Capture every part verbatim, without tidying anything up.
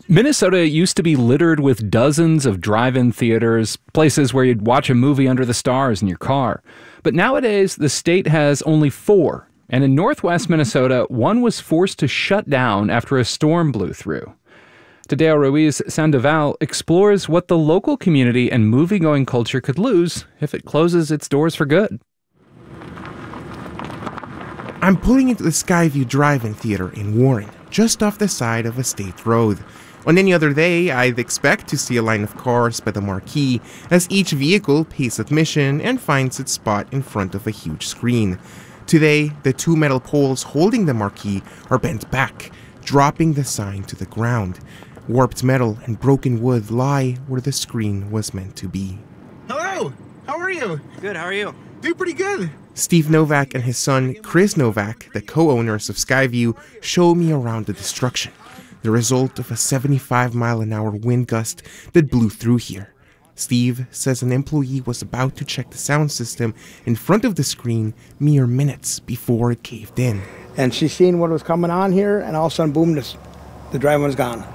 Minnesota used to be littered with dozens of drive-in theaters, places where you'd watch a movie under the stars in your car. But nowadays, the state has only four. And in northwest Minnesota, one was forced to shut down after a storm blew through. Tadeo Ruiz Sandoval explores what the local community and movie-going culture could lose if it closes its doors for good. I'm pulling into the Skyview Drive-In Theater in Warren, just off the side of a state road. On any other day, I'd expect to see a line of cars by the marquee as each vehicle pays admission and finds its spot in front of a huge screen. Today, the two metal poles holding the marquee are bent back, dropping the sign to the ground. Warped metal and broken wood lie where the screen was meant to be. Hello! How are you? Good, how are you? Doing pretty good. Steve Novak and his son, Chris Novak, the co-owners of Skyview, show me around the destruction, the result of a seventy-five mile an hour wind gust that blew through here. Steve says an employee was about to check the sound system in front of the screen mere minutes before it caved in. And she seen what was coming on here, and all of a sudden, boom, this, the drive-in was gone.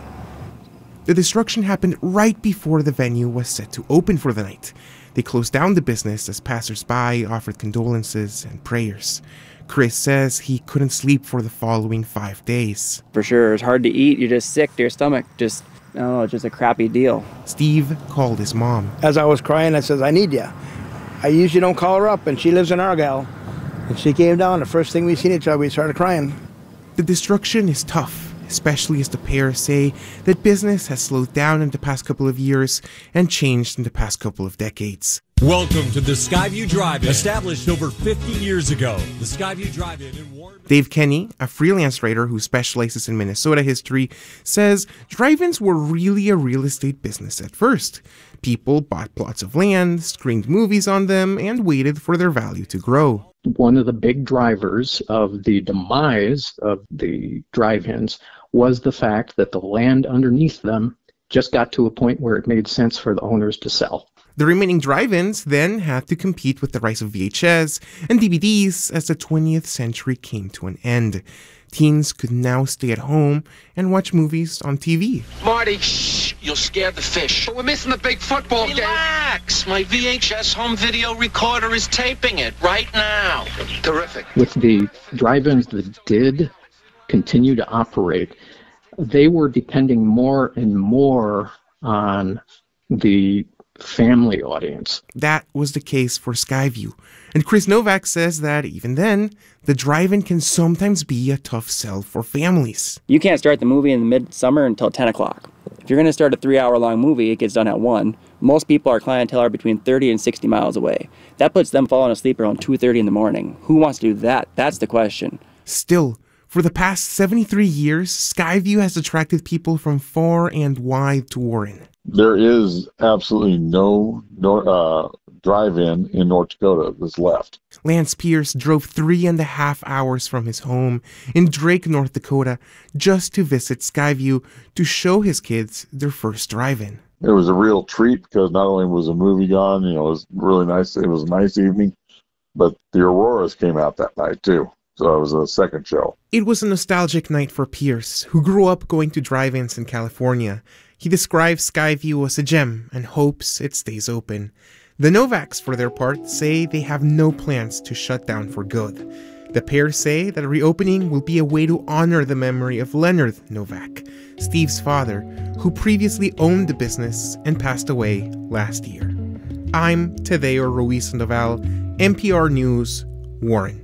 The destruction happened right before the venue was set to open for the night. They closed down the business as passers-by offered condolences and prayers. Chris says he couldn't sleep for the following five days. For sure, it's hard to eat. You're just sick to your stomach. Just, I don't know, it's just a crappy deal. Steve called his mom. As I was crying, I says, I need you. I usually don't call her up, and she lives in Argyle. And she came down. The first thing we seen each other, we started crying. The destruction is tough, especially as the pair say that business has slowed down in the past couple of years and changed in the past couple of decades. Welcome to the Skyview Drive-In, established over fifty years ago. The Skyview Drive-In in Warren. Dave Kenny, a freelance writer who specializes in Minnesota history, says drive-ins were really a real estate business at first. People bought plots of land, screened movies on them, and waited for their value to grow. One of the big drivers of the demise of the drive-ins was the fact that the land underneath them just got to a point where it made sense for the owners to sell. The remaining drive-ins then had to compete with the rise of V H S and D V Ds as the twentieth century came to an end. Teens could now stay at home and watch movies on T V. Marty, shh, you'll scare the fish. But we're missing the big football game. Relax, my V H S home video recorder is taping it right now. Terrific. With the drive-ins that did continue to operate, they were depending more and more on the family audience. That was the case for Skyview. And Chris Novak says that even then, the drive-in can sometimes be a tough sell for families. You can't start the movie in the midsummer until ten o'clock. If you're going to start a three-hour-long movie, it gets done at one. Most people, our clientele, are between thirty and sixty miles away. That puts them falling asleep around two thirty in the morning. Who wants to do that? That's the question. Still, for the past seventy-three years, Skyview has attracted people from far and wide to Warren. There is absolutely no, no uh, drive-in in North Dakota that's left. Lance Pierce drove three and a half hours from his home in Drake, North Dakota, just to visit Skyview to show his kids their first drive-in. It was a real treat because not only was the movie gone, you know, it was really nice. It was a nice evening, but the Auroras came out that night too. So it was a second show. It was a nostalgic night for Pierce, who grew up going to drive-ins in California. He describes Skyview as a gem and hopes it stays open. The Novaks, for their part, say they have no plans to shut down for good. The pair say that a reopening will be a way to honor the memory of Leonard Novak, Steve's father, who previously owned the business and passed away last year. I'm Tadeo Ruiz Sandoval, N P R News, Warren.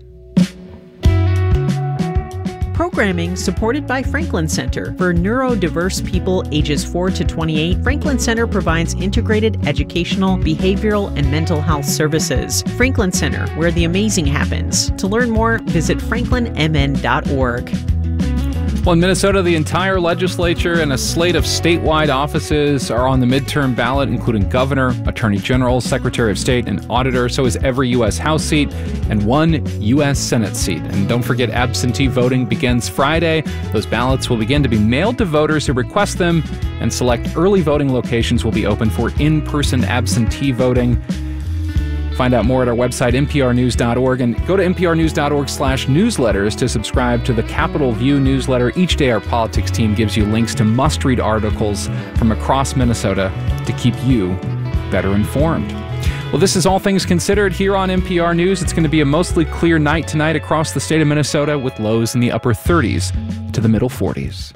Programming supported by Franklin Center. For neurodiverse people ages four to twenty-eight, Franklin Center provides integrated educational, behavioral, and mental health services. Franklin Center, where the amazing happens. To learn more, visit franklin m n dot org. Well, in Minnesota, the entire legislature and a slate of statewide offices are on the midterm ballot, including governor, attorney general, secretary of state, and auditor. So is every U S House seat and one U S Senate seat. And don't forget, absentee voting begins Friday. Those ballots will begin to be mailed to voters who request them, and select early voting locations will be open for in-person absentee voting. Find out more at our website, n p r news dot org, and go to n p r news dot org slash newsletters to subscribe to the Capitol View newsletter. Each day, our politics team gives you links to must-read articles from across Minnesota to keep you better informed. Well, this is All Things Considered here on N P R News. It's going to be a mostly clear night tonight across the state of Minnesota with lows in the upper thirties to the middle forties.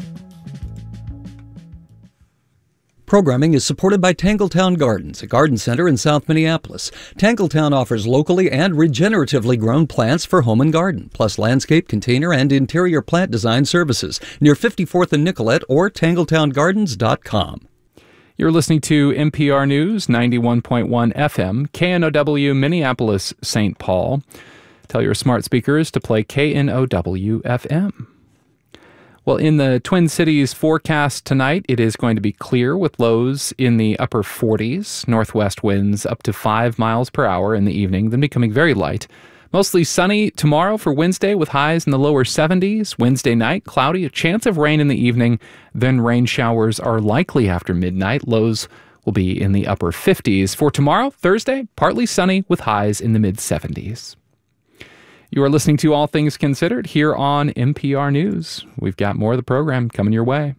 Programming is supported by Tangletown Gardens, a garden center in South Minneapolis. Tangletown offers locally and regeneratively grown plants for home and garden, plus landscape, container, and interior plant design services near fifty-fourth and Nicollet or tangletown gardens dot com. You're listening to N P R News, ninety-one point one F M, K N O W, Minneapolis, Saint Paul. Tell your smart speakers to play K N O W F M. Well, in the Twin Cities forecast tonight, it is going to be clear with lows in the upper forties, northwest winds up to five miles per hour in the evening, then becoming very light. Mostly sunny tomorrow for Wednesday with highs in the lower seventies. Wednesday night, cloudy, a chance of rain in the evening. Then rain showers are likely after midnight. Lows will be in the upper fifties. For tomorrow, Thursday, partly sunny with highs in the mid-seventies. You are listening to All Things Considered here on N P R News. We've got more of the program coming your way.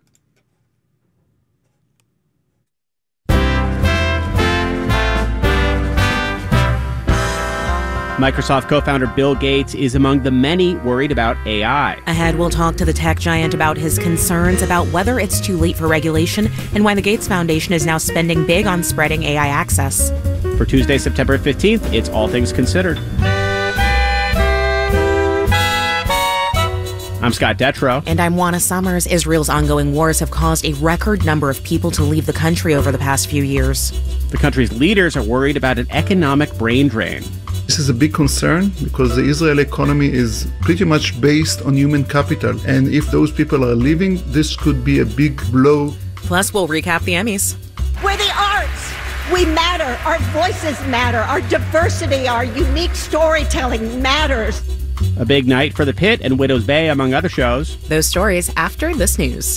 Microsoft co-founder Bill Gates is among the many worried about A I. Ahead, we'll talk to the tech giant about his concerns about whether it's too late for regulation and why the Gates Foundation is now spending big on spreading A I access. For Tuesday, September fifteenth, it's All Things Considered. I'm Scott Detrow. And I'm Juana Summers. Israel's ongoing wars have caused a record number of people to leave the country over the past few years. The country's leaders are worried about an economic brain drain. This is a big concern because the Israeli economy is pretty much based on human capital. And if those people are leaving, this could be a big blow. Plus, we'll recap the Emmys. We're the arts. We matter. Our voices matter. Our diversity, our unique storytelling matters. A big night for The Pit and Widow's Bay, among other shows. Those stories after this news.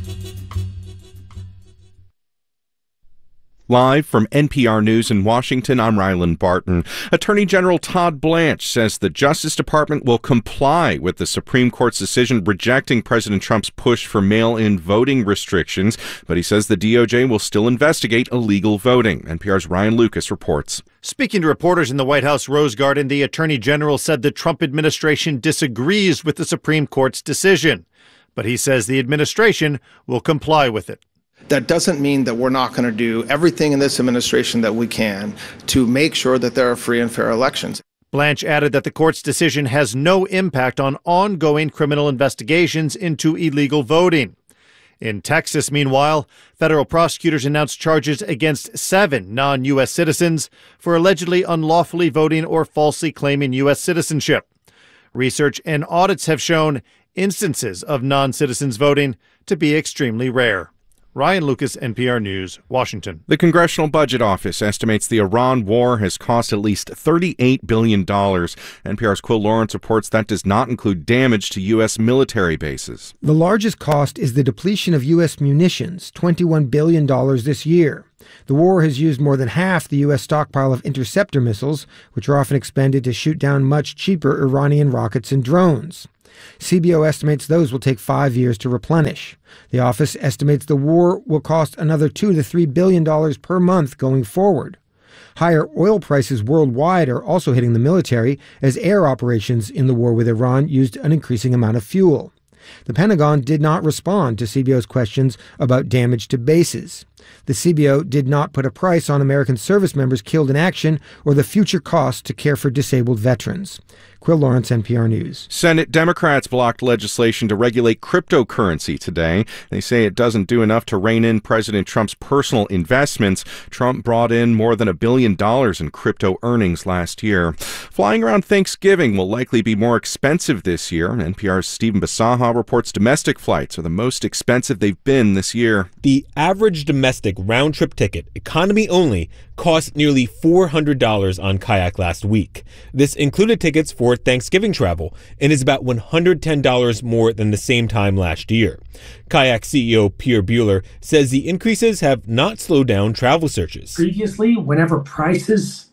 Live from N P R News in Washington, I'm Ryland Barton. Attorney General Todd Blanche says the Justice Department will comply with the Supreme Court's decision rejecting President Trump's push for mail-in voting restrictions, but he says the D O J will still investigate illegal voting. N P R's Ryan Lucas reports. Speaking to reporters in the White House Rose Garden, the Attorney General said the Trump administration disagrees with the Supreme Court's decision, but he says the administration will comply with it. That doesn't mean that we're not going to do everything in this administration that we can to make sure that there are free and fair elections. Blanche added that the court's decision has no impact on ongoing criminal investigations into illegal voting. In Texas, meanwhile, federal prosecutors announced charges against seven non-U S citizens for allegedly unlawfully voting or falsely claiming U S citizenship. Research and audits have shown instances of non-citizens voting to be extremely rare. Ryan Lucas, N P R News, Washington. The Congressional Budget Office estimates the Iran war has cost at least thirty-eight billion dollars. N P R's Quill Lawrence reports that does not include damage to U S military bases. The largest cost is the depletion of U S munitions, twenty-one billion dollars this year. The war has used more than half the U S stockpile of interceptor missiles, which are often expended to shoot down much cheaper Iranian rockets and drones. C B O estimates those will take five years to replenish. The office estimates the war will cost another two to three billion dollars per month going forward. Higher oil prices worldwide are also hitting the military as air operations in the war with Iran used an increasing amount of fuel. The Pentagon did not respond to C B O's questions about damage to bases. The C B O did not put a price on American service members killed in action or the future costs to care for disabled veterans. Quill Lawrence, N P R News. Senate Democrats blocked legislation to regulate cryptocurrency today. They say it doesn't do enough to rein in President Trump's personal investments. Trump brought in more than a billion dollars in crypto earnings last year. Flying around Thanksgiving will likely be more expensive this year. N P R's Stephen Basaha reports domestic flights are the most expensive they've been this year. The average domestic round-trip ticket, economy only, cost nearly four hundred dollars on Kayak last week. This included tickets for Thanksgiving travel and is about one hundred ten dollars more than the same time last year. Kayak C E O Pierre Buehler says the increases have not slowed down travel searches. Previously, whenever prices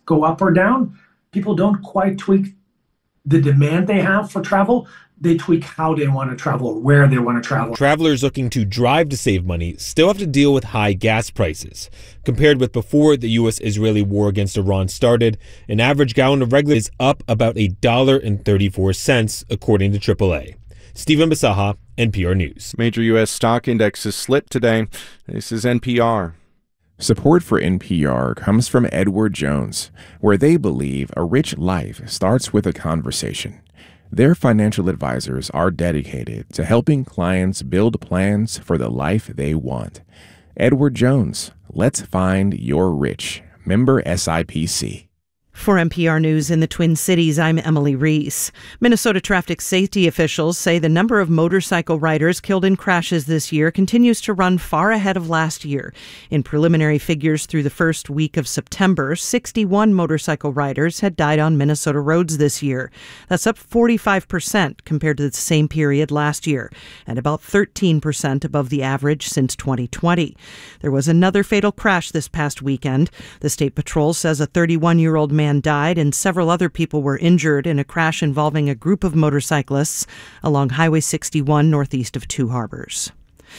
go up or down. People don't quite tweak the demand they have for travel. They tweak how they want to travel, where they want to travel. Travelers looking to drive to save money still have to deal with high gas prices. Compared with before the U S-Israeli war against Iran started, an average gallon of regular is up about one dollar and thirty-four cents, according to triple A. Stephen Basaha, N P R News. Major U S stock indexes slipped today. This is N P R. Support for N P R comes from Edward Jones, where they believe a rich life starts with a conversation. Their financial advisors are dedicated to helping clients build plans for the life they want. Edward Jones, let's find your rich. Member S I P C. For N P R News in the Twin Cities, I'm Emily Reese. Minnesota traffic safety officials say the number of motorcycle riders killed in crashes this year continues to run far ahead of last year. In preliminary figures through the first week of September, sixty-one motorcycle riders had died on Minnesota roads this year. That's up forty-five percent compared to the same period last year, and about thirteen percent above the average since twenty twenty. There was another fatal crash this past weekend. The State Patrol says a thirty-one-year-old man died and several other people were injured in a crash involving a group of motorcyclists along Highway sixty-one northeast of Two Harbors.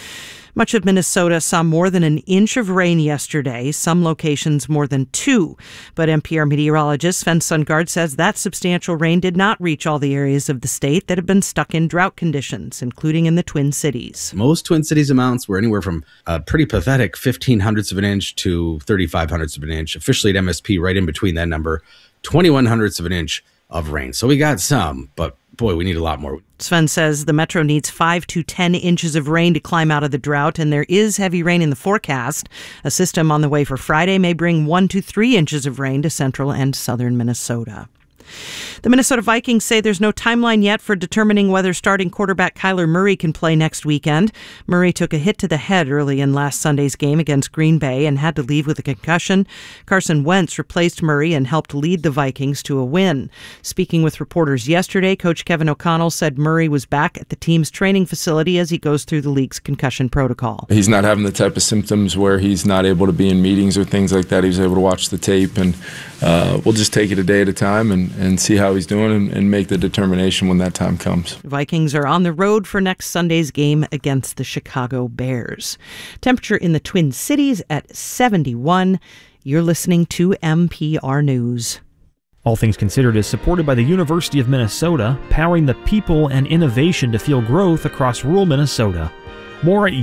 Much of Minnesota saw more than an inch of rain yesterday, some locations more than two. But N P R meteorologist Sven Sundgaard says that substantial rain did not reach all the areas of the state that have been stuck in drought conditions, including in the Twin Cities. Most Twin Cities amounts were anywhere from a pretty pathetic fifteen hundredths of an inch to thirty-five hundredths of an inch. Officially at M S P, right in between that number, twenty-one hundredths of an inch of rain. So we got some, but boy, we need a lot more. Sven says the metro needs five to ten inches of rain to climb out of the drought, and there is heavy rain in the forecast. A system on the way for Friday may bring one to three inches of rain to central and southern Minnesota. The Minnesota Vikings say there's no timeline yet for determining whether starting quarterback Kyler Murray can play next weekend. Murray took a hit to the head early in last Sunday's game against Green Bay and had to leave with a concussion. Carson Wentz replaced Murray and helped lead the Vikings to a win. Speaking with reporters yesterday, Coach Kevin O'Connell said Murray was back at the team's training facility as he goes through the league's concussion protocol. He's not having the type of symptoms where he's not able to be in meetings or things like that. He was able to watch the tape, and uh, we'll just take it a day at a time and, and see how he's doing and, and make the determination when that time comes. Vikings are on the road for next Sunday's game against the Chicago Bears. Temperature in the Twin Cities at seventy-one. You're listening to N P R News. All Things Considered is supported by the University of Minnesota, powering the people and innovation to fuel growth across rural Minnesota. More at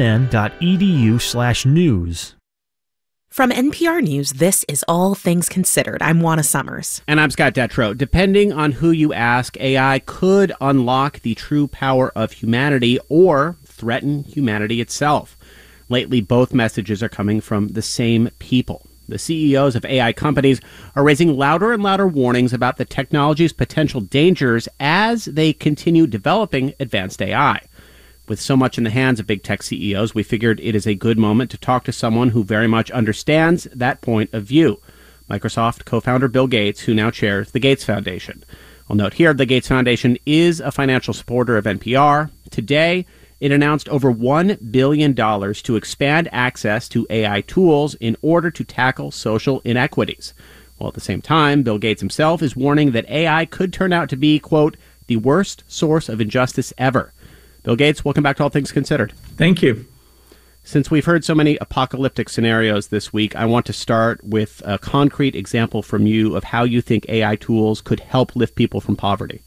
umn.edu slash news. From N P R News, this is All Things Considered. I'm Juana Summers. And I'm Scott Detrow. Depending on who you ask, A I could unlock the true power of humanity or threaten humanity itself. Lately, both messages are coming from the same people. The C E Os of A I companies are raising louder and louder warnings about the technology's potential dangers as they continue developing advanced A I. With so much in the hands of big tech C E Os, we figured it is a good moment to talk to someone who very much understands that point of view. Microsoft co-founder Bill Gates, who now chairs the Gates Foundation. I'll note here, the Gates Foundation is a financial supporter of N P R. Today, it announced over one billion dollars to expand access to A I tools in order to tackle social inequities. While at the same time, Bill Gates himself is warning that A I could turn out to be, quote, the worst source of injustice ever. Bill Gates, welcome back to All Things Considered. Thank you. Since we've heard so many apocalyptic scenarios this week, I want to start with a concrete example from you of how you think A I tools could help lift people from poverty.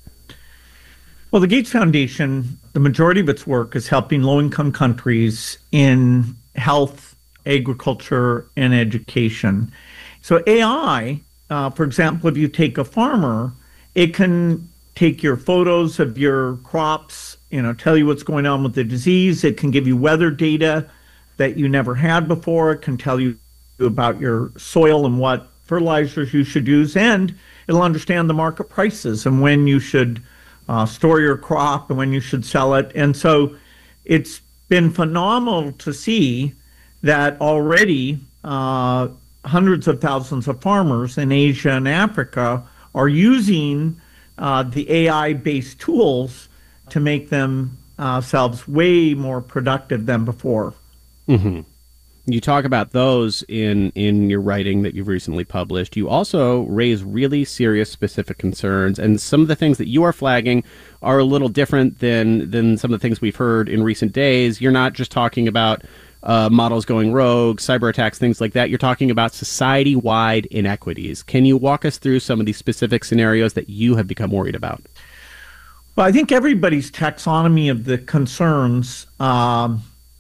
Well, the Gates Foundation, the majority of its work is helping low-income countries in health, agriculture, and education. So A I, uh, for example, if you take a farmer, it can take your photos of your crops, you know, tell you what's going on with the disease. It can give you weather data that you never had before. It can tell you about your soil and what fertilizers you should use, and it'll understand the market prices and when you should uh, store your crop and when you should sell it. And so it's been phenomenal to see that already uh, hundreds of thousands of farmers in Asia and Africa are using uh, the A I-based tools to make themselves way more productive than before. Mm-hmm. You talk about those in, in your writing that you've recently published. You also raise really serious specific concerns, and some of the things that you are flagging are a little different than, than some of the things we've heard in recent days. You're not just talking about uh, models going rogue, cyber attacks, things like that. You're talking about society-wide inequities. Can you walk us through some of these specific scenarios that you have become worried about? Well, I think everybody's taxonomy of the concerns um,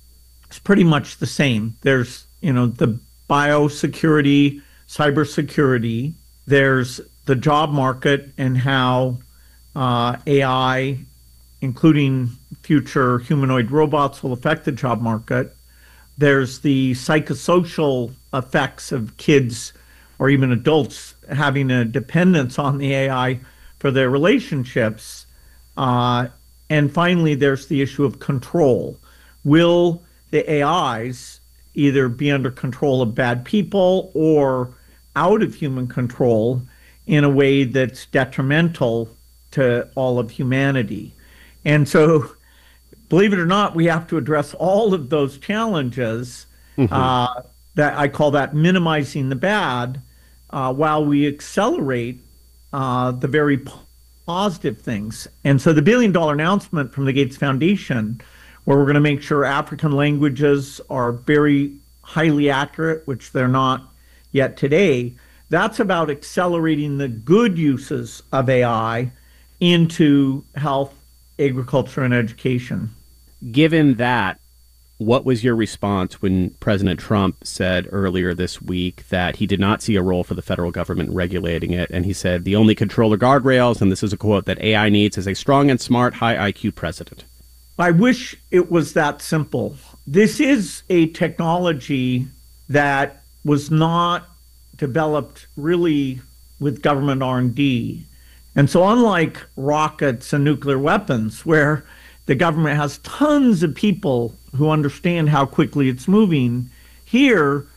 is pretty much the same. There's, you know, the biosecurity, cybersecurity. There's the job market and how uh, A I, including future humanoid robots, will affect the job market. There's the psychosocial effects of kids or even adults having a dependence on the A I for their relationships. Uh, and finally, there's the issue of control. Will the A Is either be under control of bad people or out of human control in a way that's detrimental to all of humanity? And so, believe it or not, we have to address all of those challenges. Mm-hmm. uh, that I call that minimizing the bad, uh, while we accelerate uh, the very positive things. And so the billion dollar announcement from the Gates Foundation, where we're going to make sure African languages are very highly accurate, which they're not yet today, that's about accelerating the good uses of A I into health, agriculture, and education. Given that, what was your response when President Trump said earlier this week that he did not see a role for the federal government regulating it? And he said the only control or guardrails, and this is a quote, that A I needs is a strong and smart, high I Q president. I wish it was that simple. This is a technology that was not developed really with government R and D. And so unlike rockets and nuclear weapons, where the government has tons of people who understand how quickly it's moving, here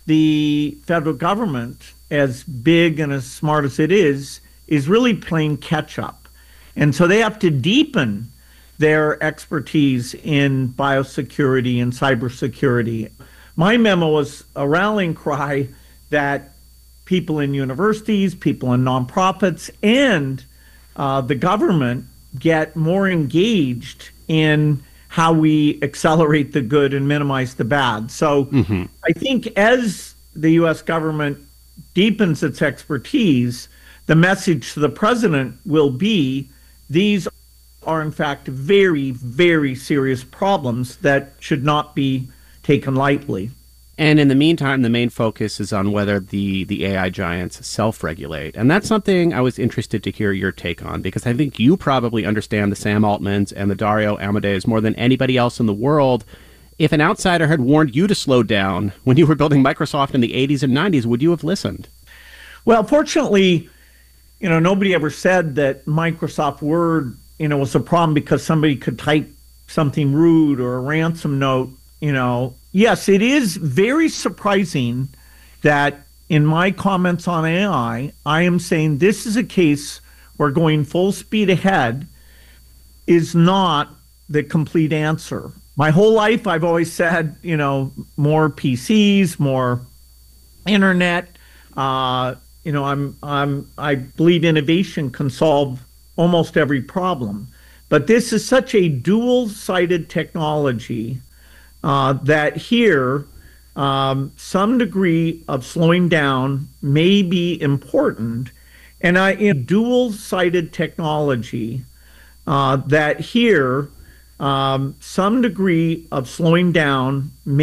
the federal government, as big and as smart as it is, is really playing catch up. And so they have to deepen their expertise in biosecurity and cybersecurity. My memo was a rallying cry that people in universities, people in nonprofits, and uh, the government get more engaged in how we accelerate the good and minimize the bad. So mm-hmm. I think as the U S government deepens its expertise, the message to the president will be these are in fact very, very serious problems that should not be taken lightly. And in the meantime, the main focus is on whether the, the A I giants self-regulate. And that's something I was interested to hear your take on, because I think you probably understand the Sam Altmans and the Dario Amadeus more than anybody else in the world. If an outsider had warned you to slow down when you were building Microsoft in the eighties and nineties, would you have listened? Well, fortunately, you know, nobody ever said that Microsoft Word, you know, was a problem because somebody could type something rude or a ransom note, you know. Yes, it is very surprising that in my comments on A I, I am saying this is a case where going full speed ahead is not the complete answer. My whole life, I've always said, you know, more P Cs, more internet. Uh, you know, I'm, I'm, I believe innovation can solve almost every problem. But this is such a dual-sided technology Uh, that here, um, some degree of slowing down may be important. And I, in dual-sided technology, uh, that here, um, some degree of slowing down may